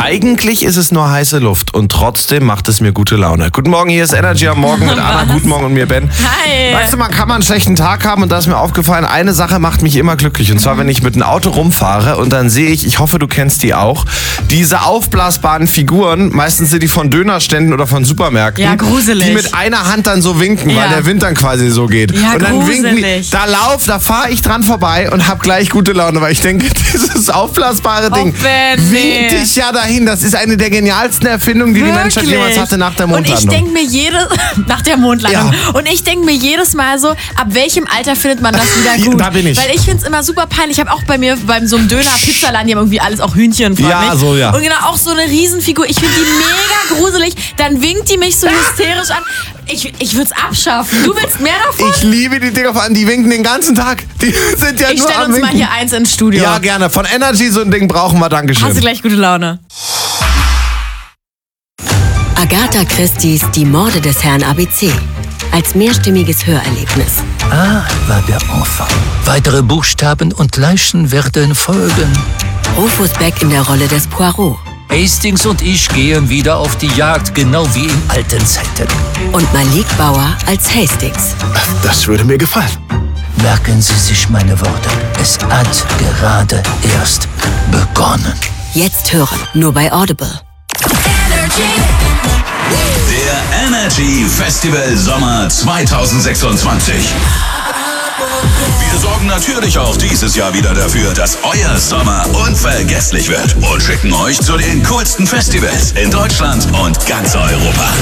Eigentlich ist es nur heiße Luft und trotzdem macht es mir gute Laune. Guten Morgen, hier ist Energy am Morgen mit Anna. Guten Morgen und mir, Ben. Hi. Weißt du, man kann mal einen schlechten Tag haben und da ist mir aufgefallen, eine Sache macht mich immer glücklich. Und zwar, wenn ich mit einem Auto rumfahre und dann sehe ich hoffe, du kennst die auch, diese aufblasbaren Figuren, meistens sind die von Dönerständen oder von Supermärkten. Ja, gruselig. Die mit einer Hand dann so winken, weil Ja. der Wind dann quasi so geht. Ja, und dann winken die, gruselig. da fahre ich dran vorbei und habe gleich gute Laune, weil ich denke, dieses aufblasbare Ding Ben, nee. winkt dich ja dahin. Das ist eine der genialsten Erfindungen, die die Menschheit jemals hatte nach der Mondlandung. Und ich denke mir nach der Mondlandung. Ja. Und ich denke mir jedes Mal so, ab welchem Alter findet man das wieder gut? Da bin ich. Weil ich finde es immer super peinlich. Ich habe auch bei mir beim so einem Döner-Pizzaladen, die haben irgendwie alles, auch Hühnchen, frag Ja, mich. so, ja. Und genau, auch so eine Riesenfigur. Ich finde die mega gruselig. Dann winkt die mich so hysterisch an. Ich würde es abschaffen. Du willst mehr davon? Ich liebe die Dinger, vor allem die winken den ganzen Tag. Die sind ja Ich nur stelle am uns mal Winken. hier eins ins Studio. Ja, gerne. Von Energy so ein Ding brauchen wir. Dankeschön. Hast du gleich gute Laune. Agatha Christie's Die Morde des Herrn ABC. Als mehrstimmiges Hörerlebnis. A war der Enfant. Weitere Buchstaben und Leichen werden folgen. Rufus Beck in der Rolle des Poirot. Hastings und ich gehen wieder auf die Jagd, genau wie in alten Zeiten. Und Malik Bauer als Hastings. Das würde mir gefallen. Merken Sie sich meine Worte. Es hat gerade erst begonnen. Jetzt hören, nur bei Audible. Der Energy Festival Sommer 2026. Wir sorgen natürlich auch dieses Jahr wieder dafür, dass euer Sommer unvergesslich wird und schicken euch zu den coolsten Festivals in Deutschland und ganz Europa.